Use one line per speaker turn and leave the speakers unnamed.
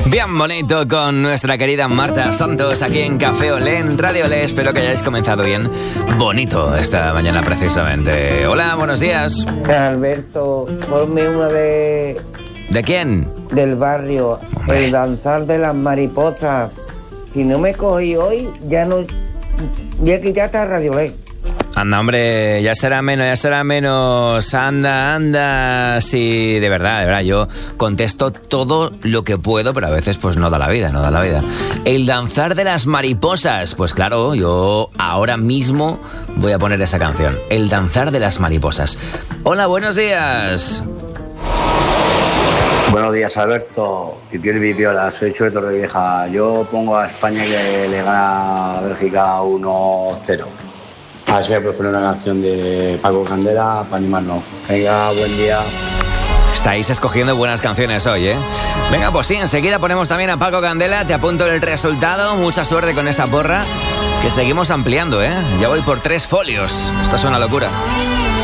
Bien bonito con nuestra querida Marta Santos aquí en Café Olé, en Radio Olé. Espero que hayáis comenzado bien. Bonito esta mañana precisamente. Hola, buenos días.
Alberto, ponme una de...
¿De quién?
Del barrio,
Hombre.
El danzar de las mariposas. Si no me cogí hoy, ya no... Ya quitaste a Radio Olé.
Anda, hombre, ya será menos. Anda. Sí, de verdad, yo contesto todo lo que puedo, pero a veces pues no da la vida. El danzar de las mariposas. Pues claro, yo ahora mismo voy a poner esa canción. El danzar de las mariposas. Hola, buenos días.
Buenos días, Alberto. Pipiol y Pipiola, soy Chu de Torrevieja. Yo pongo a España que le gana a Bélgica 1-0. A ver si me puedes poner una canción de Paco Candela para animarnos. Venga, buen día.
Estáis escogiendo buenas canciones hoy, ¿eh? Venga, pues sí, enseguida ponemos también a Paco Candela. Te apunto el resultado. Mucha suerte con esa porra, que seguimos ampliando, ¿eh? Ya voy por 3 folios. Esto es una locura.